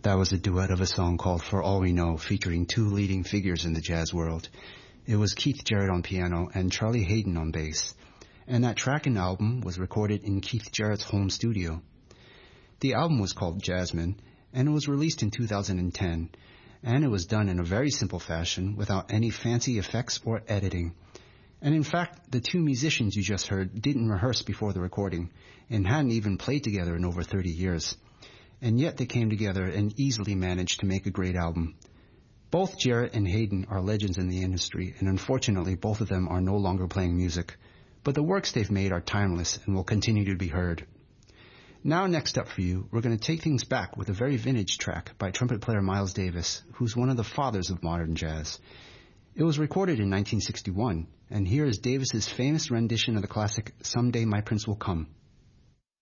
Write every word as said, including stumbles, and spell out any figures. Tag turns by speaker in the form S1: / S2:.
S1: That was a duet of a song called For All We Know, featuring two leading figures in the jazz world. It was Keith Jarrett on piano and Charlie Haden on bass. And that track and album was recorded in Keith Jarrett's home studio. The album was called Jasmine, and it was released in two thousand ten. And it was done in a very simple fashion without any fancy effects or editing. And in fact, the two musicians you just heard didn't rehearse before the recording and hadn't even played together in over thirty years. And yet they came together and easily managed to make a great album. Both Jarrett and Haden are legends in the industry, and unfortunately both of them are no longer playing music. But the works they've made are timeless and will continue to be heard. Now next up for you, we're going to take things back with a very vintage track by trumpet player Miles Davis, who's one of the fathers of modern jazz. It was recorded in nineteen sixty-one, and here is Davis's famous rendition of the classic Someday My Prince Will Come.